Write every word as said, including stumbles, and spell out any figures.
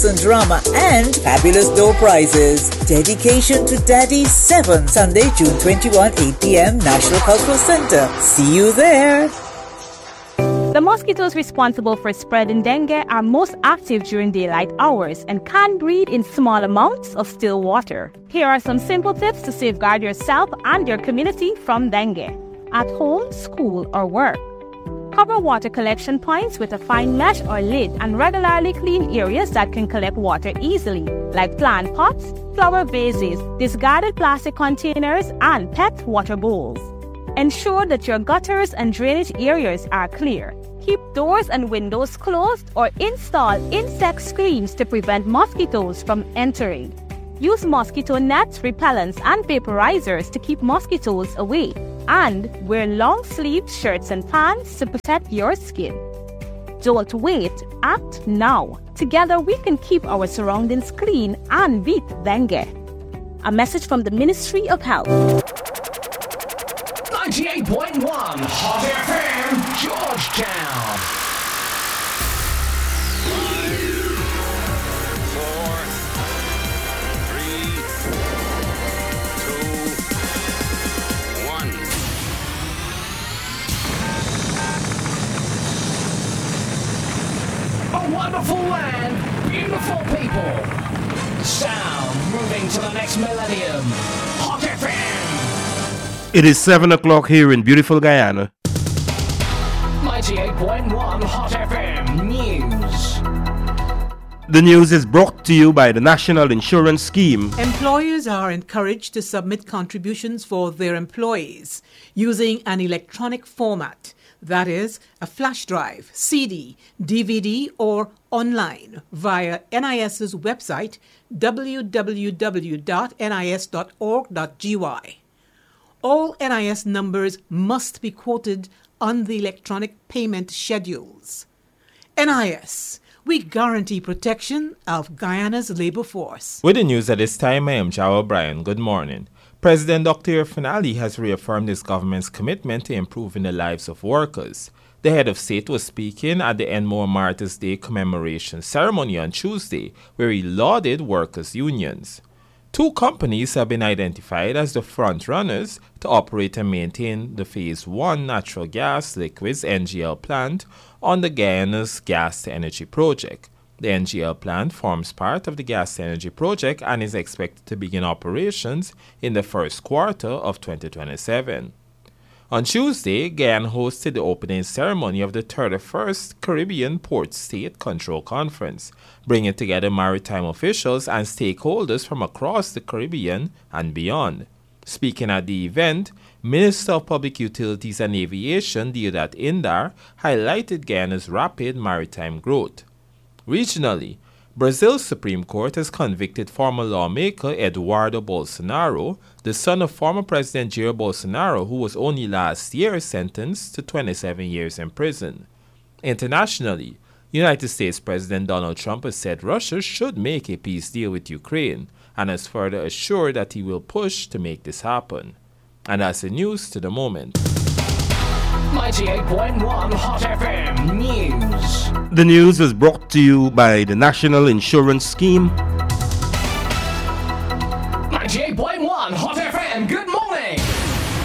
drama and fabulous door prizes. Dedication to Daddy seven, Sunday, June twenty-first, eight p.m. National Cultural Center. See you there. The mosquitoes responsible for spreading dengue are most active during daylight hours and can breed in small amounts of still water. Here are some simple tips to safeguard yourself and your community from dengue. At home, school, or work. Cover water collection points with a fine mesh or lid and regularly clean areas that can collect water easily, like plant pots, flower vases, discarded plastic containers, and pet water bowls. Ensure that your gutters and drainage areas are clear. Keep doors and windows closed or install insect screens to prevent mosquitoes from entering. Use mosquito nets, repellents, and vaporizers to keep mosquitoes away. And wear long-sleeved shirts and pants to protect your skin. Don't wait, act now. Together we can keep our surroundings clean and beat dengue. A message from the Ministry of Health. ninety-eight point one Hot F M, Georgetown. Wonderful land, beautiful people. Sound moving to the next millennium. Hot F M. It is seven o'clock here in beautiful Guyana. ninety-eight point one Hot F M News. The news is brought to you by the National Insurance Scheme. Employers are encouraged to submit contributions for their employees using an electronic format. That is, a flash drive, C D, D V D, or online via NIS's website, w w w dot n i s dot org dot g y. All N I S numbers must be quoted on the electronic payment schedules. N I S, we guarantee protection of Guyana's labor force. With the news at this time, I am Joe O'Brien. Good morning. President Doctor Finali has reaffirmed his government's commitment to improving the lives of workers. The head of state was speaking at the Enmore Martyrs' Day commemoration ceremony on Tuesday, where he lauded workers' unions. Two companies have been identified as the front runners to operate and maintain the Phase one natural gas liquids N G L plant on the Guyana's gas-to-energy project. The N G L plant forms part of the gas-to-energy project and is expected to begin operations in the first quarter of twenty twenty-seven. On Tuesday, Guyana hosted the opening ceremony of the thirty-first Caribbean Port State Control Conference, bringing together maritime officials and stakeholders from across the Caribbean and beyond. Speaking at the event, Minister of Public Utilities and Aviation Deodat Indar highlighted Guyana's rapid maritime growth. Regionally, Brazil's Supreme Court has convicted former lawmaker Eduardo Bolsonaro, the son of former President Jair Bolsonaro, who was only last year sentenced to twenty-seven years in prison. Internationally, United States President Donald Trump has said Russia should make a peace deal with Ukraine and has further assured that he will push to make this happen. And that's the news to the moment. ninety-eight point one Hot F M News. The news was brought to you by the National Insurance Scheme.